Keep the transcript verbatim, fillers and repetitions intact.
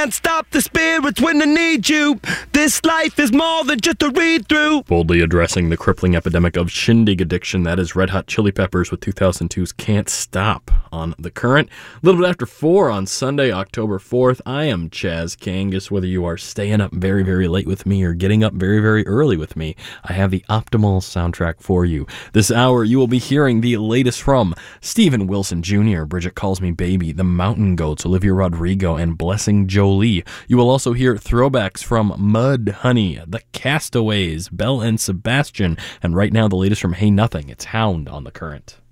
can't stop the spirits when they need you. This life is more than just a read-through. Boldly addressing the crippling epidemic of shindig addiction, that is Red Hot Chili Peppers with two thousand two's Can't Stop on The Current. A little bit after four on Sunday, October fourth. I am Chaz Kangas. Whether you are staying up very, very late with me or getting up very, very early with me, I have the optimal soundtrack for you. This hour, you will be hearing the latest from Steven Wilson Junior, Bridget Calls Me Baby, The Mountain Goats, Olivia Rodrigo, and Blessing Jolie. You will also hear throwbacks from Mud Honey, The Castaways, Belle and Sebastian, and right now the latest from Hey Nothing. It's Hound on The Current.